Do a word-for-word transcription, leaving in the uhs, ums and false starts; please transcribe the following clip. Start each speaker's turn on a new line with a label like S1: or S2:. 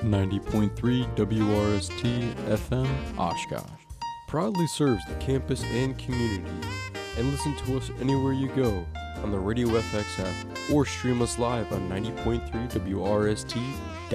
S1: ninety point three W R S T F M Oshkosh proudly serves the campus and community. And listen to us anywhere you go on the Radio F X app or stream us live on ninety point three W R S T dot com.